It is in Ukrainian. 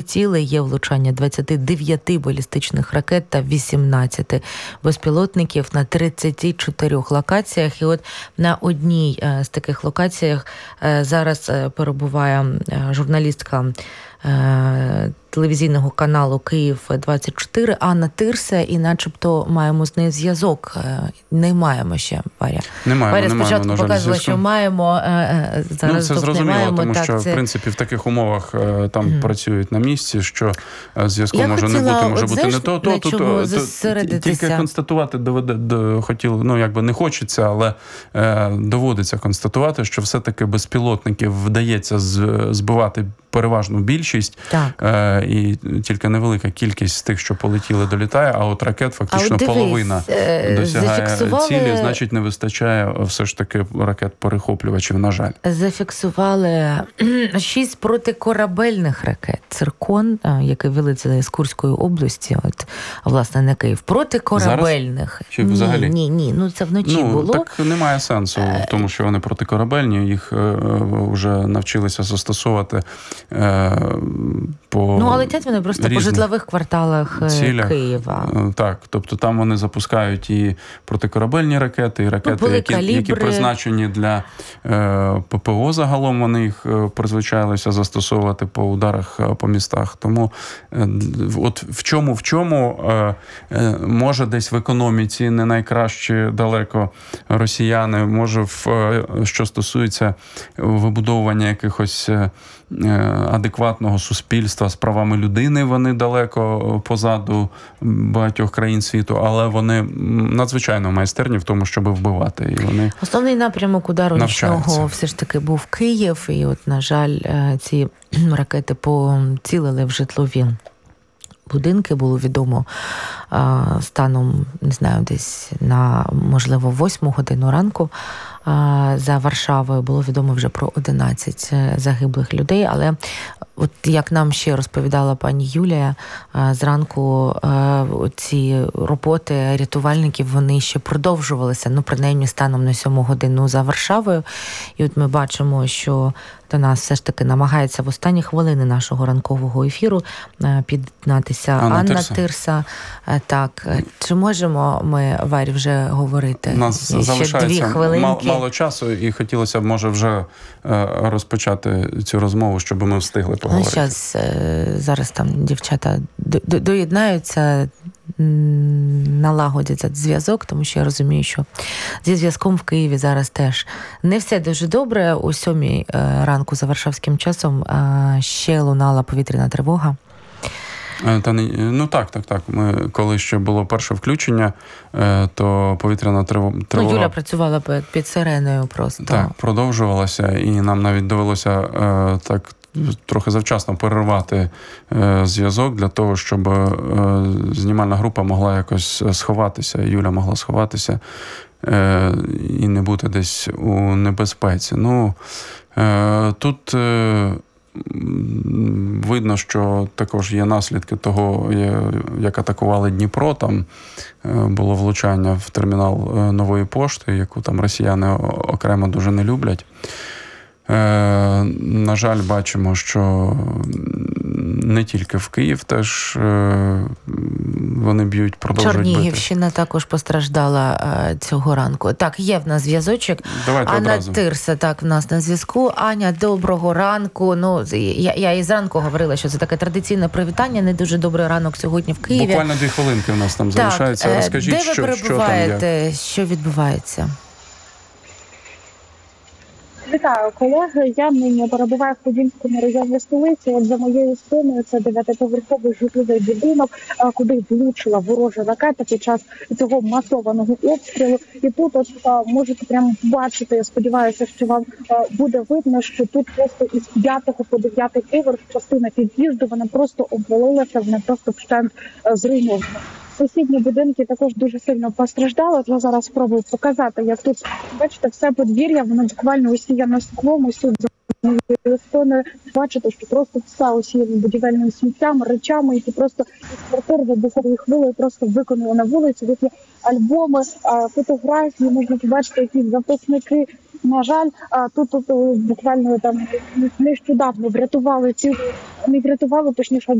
прилетіли. Є влучання 29 балістичних ракет та 18 безпілотників на 34 локаціях. І от на одній з таких локаціях зараз перебуває журналістка телевізійного каналу «Київ-24» Анна Тирса, і начебто маємо з нею зв'язок. Не маємо ще, Варя. Варя спочатку показувала, що маємо, зараз це зрозуміло, маємо, тому так, що, в принципі, в таких умовах там працюють на місці, що зв'язку може не бути, може бути не то. Тільки констатувати не хочеться, але доводиться констатувати, що все-таки безпілотників вдається збивати переважну більшість, і тільки невелика кількість тих, що полетіли, долітає, а от ракет фактично половина досягає цілі, значить не вистачає все ж таки ракет-перехоплювачів, на жаль. Зафіксували 6 протикорабельних ракет «Циркон», які вилетіли з Курської області, от, власне, на Київ. Протикорабельних. Зараз? Чи взагалі? Ні, це вночі було. Так немає сенсу в тому, що вони протикорабельні, їх вже навчилися застосовувати по але летять вони просто по житлових кварталах цілях Києва. Так, тобто там вони запускають і протикорабельні ракети, і ракети, які призначені для ППО загалом, вони їх призвичайлися застосовувати по ударах по містах. Тому от в чому може десь в економіці не найкраще далеко росіяни, може що стосується вибудовування якихось адекватного суспільства з правами людини, вони далеко позаду багатьох країн світу, але вони надзвичайно майстерні в тому, щоб вбивати. І вони основний напрямок удару нічного все ж таки був Київ, і от, на жаль, ці ракети поцілили в житлові будинки. Було відомо станом, не знаю, десь на, можливо, 8 годину ранку за Варшавою було відомо вже про 11 загиблих людей, але от як нам ще розповідала пані Юлія, зранку ці роботи рятувальників, вони ще продовжувалися, принаймні станом на 7 годину за Варшавою. І от ми бачимо, що до нас все ж таки намагається в останні хвилини нашого ранкового ефіру під'єднатися Анна Тирса. Так, чи можемо ми, Варі, вже говорити? У нас залишається мало часу, і хотілося б, може, вже розпочати цю розмову, щоб ми встигли поговорити. Зараз там дівчата доєднаються, налагодять зв'язок, тому що я розумію, що зі зв'язком в Києві зараз теж не все дуже добре. О 7 ранку за варшавським часом ще лунала повітряна тривога. Так. Ми, коли ще було перше включення, то повітряна тривога... Юля працювала під сиреною просто. Так, продовжувалася, і нам навіть довелося так трохи завчасно перервати зв'язок для того, щоб знімальна група могла якось сховатися, Юля могла сховатися і не бути десь у небезпеці. Тут видно, що також є наслідки того, як атакували Дніпро. Там було влучання в термінал Нової пошти, яку там росіяни окремо дуже не люблять. На жаль, бачимо, що не тільки в Київ теж вони б'ють, продовжують бити. Чернігівщина також постраждала цього ранку. Так, є в нас зв'язочок. Давайте Анна одразу. Тирса, так, в нас на зв'язку. Аня, доброго ранку. Я і зранку говорила, що це таке традиційне привітання. Не дуже добрий ранок сьогодні в Києві. Буквально 2 хвилинки в нас там залишається. Розкажіть, де ви перебуваєте, що відбувається? Вітаю, колеги. Я нині перебуваю в Подільському районі столиці. От за моєю спиною це 9-поверховий житловий будинок, куди влучила ворожа ракета під час цього масованого обстрілу. І тут можете прямо бачити, я сподіваюся, що вам буде видно, що тут просто із 5 по 9 поверх частина під'їзду, вона просто обвалилася, вона просто вщент зруйнована. Сусідні будинки також дуже сильно постраждали. Я зараз спробую показати, як тут, бачите, все подвір'я, воно буквально усіяно склом, ось тут за моєю спиною. Бачите, що просто все усіяно будівельним сміттям, речами, які просто із квартир вибухової хвилею просто викинули на вулицю. Тут є альбоми, фотографії, можна побачити якісь записники. На жаль, тут буквально там нещодавно врятували точніше,